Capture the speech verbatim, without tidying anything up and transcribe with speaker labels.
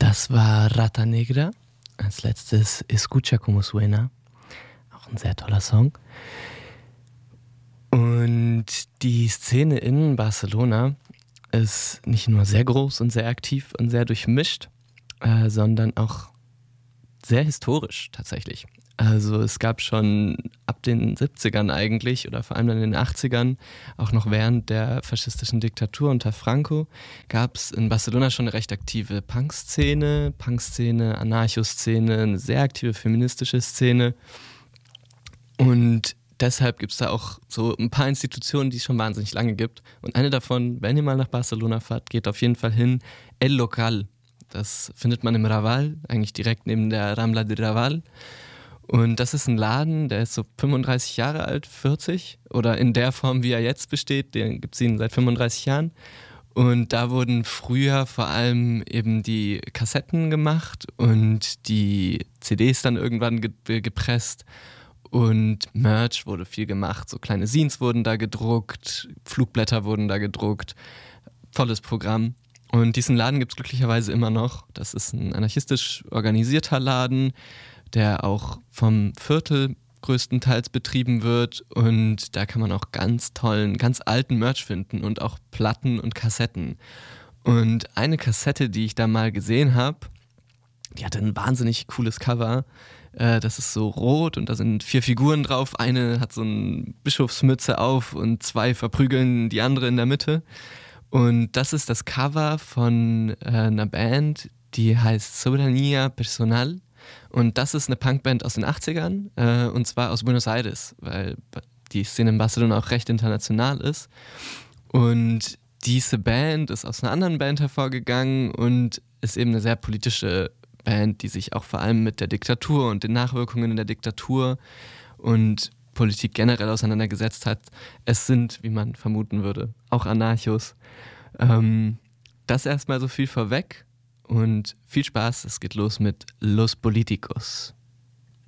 Speaker 1: Das war Rata Negra. Als letztes Escucha como suena. Auch ein sehr toller Song. Und die Szene in Barcelona ist nicht nur sehr groß und sehr aktiv und sehr durchmischt, äh, sondern auch sehr historisch tatsächlich. Also es gab schon ab den siebzigern eigentlich oder vor allem in den achtzigern, auch noch während der faschistischen Diktatur unter Franco, gab es in Barcelona schon eine recht aktive Punk-Szene, Punk-Szene, Anarcho-Szene, eine sehr aktive feministische Szene. Und deshalb gibt es da auch so ein paar Institutionen, die es schon wahnsinnig lange gibt. Und eine davon, wenn ihr mal nach Barcelona fahrt, geht auf jeden Fall hin, El Local. Das findet man im Raval, eigentlich direkt neben der Rambla de Raval. Und das ist ein Laden, der ist so fünfunddreißig Jahre alt, vierzig oder in der Form, wie er jetzt besteht, den gibt es ihn seit fünfunddreißig Jahren. Und da wurden früher vor allem eben die Kassetten gemacht und die C Ds dann irgendwann ge- gepresst und Merch wurde viel gemacht. So kleine Zines wurden da gedruckt, Flugblätter wurden da gedruckt, volles Programm. Und diesen Laden gibt es glücklicherweise immer noch. Das ist ein anarchistisch organisierter Laden, der auch vom Viertel größtenteils betrieben wird und da kann man auch ganz tollen, ganz alten Merch finden und auch Platten und Kassetten. Und eine Kassette, die ich da mal gesehen habe, die hatte ein wahnsinnig cooles Cover. Äh, das ist so rot und da sind vier Figuren drauf. Eine hat so eine Bischofsmütze auf und zwei verprügeln die andere in der Mitte. Und das ist das Cover von äh, einer Band, die heißt Soberanía Personal. Und das ist eine Punkband aus den achtzigern, äh, und zwar aus Buenos Aires, weil die Szene in Barcelona auch recht international ist. Und diese Band ist aus einer anderen Band hervorgegangen und ist eben eine sehr politische Band, die sich auch vor allem mit der Diktatur und den Nachwirkungen der Diktatur und Politik generell auseinandergesetzt hat. Es sind, wie man vermuten würde, auch Anarchos. Ähm, das erstmal so viel vorweg. Und viel Spaß, es geht los mit Los Políticos.